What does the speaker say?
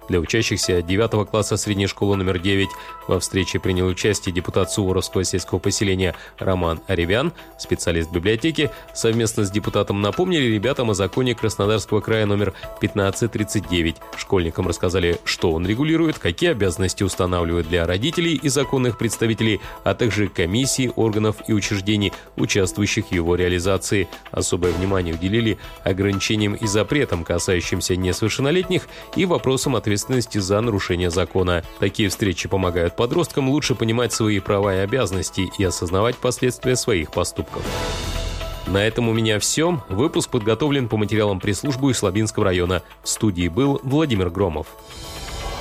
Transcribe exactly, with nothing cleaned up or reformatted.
для учащихся девятого класса средней школы номер девять. Во встрече принял участие депутат Суворовского сельского поселения Роман Аревян, специалист библиотеки. Совместно с депутатом напомнили ребятам о законе Краснодарского края номер пятнадцать тридцать девять. Школьникам рассказали, что он регулирует, какие обязанности устанавливает для родителей и законных представителей, а также комиссий, органов и учреждений, участвующих в его реализации. Особое внимание уделили ограничениям и запретам, касающимся несовершеннолетних, и вопросам ответственности за нарушение закона. Такие встречи помогают подросткам лучше понимать свои права и обязанности и осознавать последствия своих поступков. На этом у меня все. Выпуск подготовлен по материалам пресс-службы Слабинского района. В студии был Владимир Громов.